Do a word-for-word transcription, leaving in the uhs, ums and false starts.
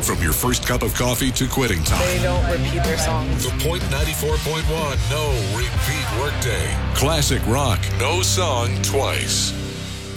From your first cup of coffee to quitting time. They don't repeat their songs. The Point ninety-four point one No Repeat Workday. Classic rock. No song twice.